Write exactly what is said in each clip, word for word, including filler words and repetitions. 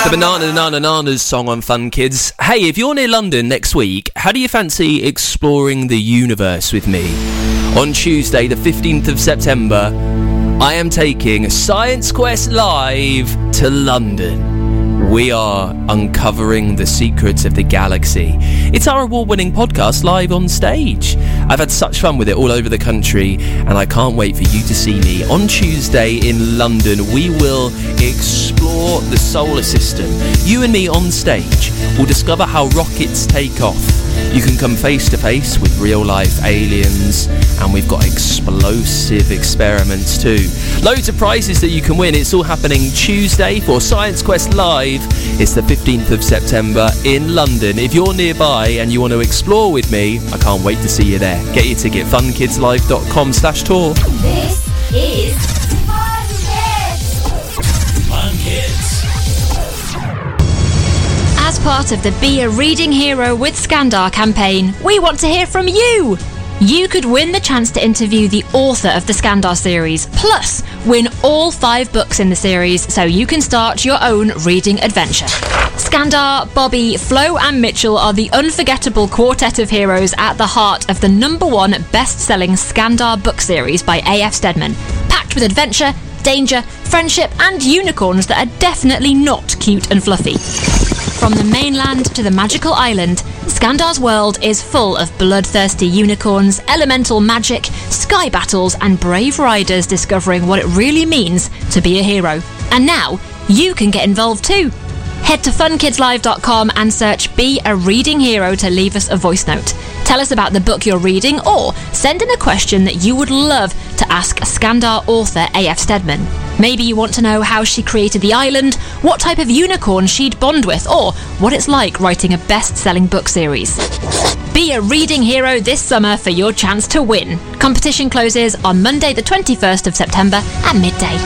The Banana Nana Nanas song on Fun Kids. Hey, if you're near London next week, how do you fancy exploring the universe with me? On Tuesday, the fifteenth of September, I am taking Science Quest Live to London. We are uncovering the secrets of the galaxy. It's our award-winning podcast live on stage. I've had such fun with it all over the country, and I can't wait for you to see me. On Tuesday in London, we will explore the solar system. You and me on stage will discover how rockets take off. You can come face to face with real-life aliens, and we've got explosive experiments too. Loads of prizes that you can win. It's all happening Tuesday for Science Quest Live. It's the fifteenth of September in London. If you're nearby and you want to explore with me, I can't wait to see you there. Get your ticket, funkidslive.com slash tour. This is Fun Kids. Fun Kids. As part of the Be a Reading Hero with Skandar campaign, we want to hear from you. You could win the chance to interview the author of the Skandar series, plus win all five books in the series so you can start your own reading adventure. Skandar, Bobby, Flo and Mitchell are the unforgettable quartet of heroes at the heart of the number one best-selling Skandar book series by A F Steadman, packed with adventure, danger, friendship and unicorns that are definitely not cute and fluffy. From the mainland to the magical island, Skandar's world is full of bloodthirsty unicorns, elemental magic, sky battles and brave riders discovering what it really means to be a hero. And now, you can get involved too. Head to fun kids live dot com and search Be a Reading Hero to leave us a voice note. Tell us about the book you're reading or send in a question that you would love to ask Skandar author A F Steadman. Maybe you want to know how she created the island, what type of unicorn she'd bond with, or what it's like writing a best-selling book series. Be a reading hero this summer for your chance to win. Competition closes on Monday the twenty-first of September at midday.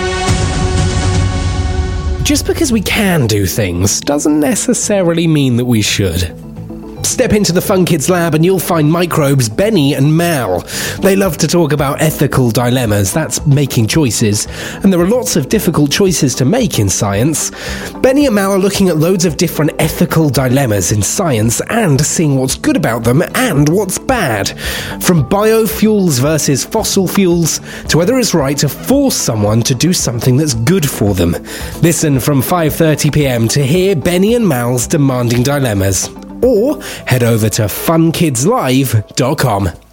Just because we can do things doesn't necessarily mean that we should. Step into the Fun Kids lab and you'll find microbes Benny and Mal. They love to talk about ethical dilemmas, that's making choices, and there are lots of difficult choices to make in science. Benny and Mal are looking at loads of different ethical dilemmas in science and seeing what's good about them and what's bad. From biofuels versus fossil fuels to whether it's right to force someone to do something that's good for them. Listen from five thirty p m to hear Benny and Mal's demanding dilemmas. Or head over to fun kids live dot com.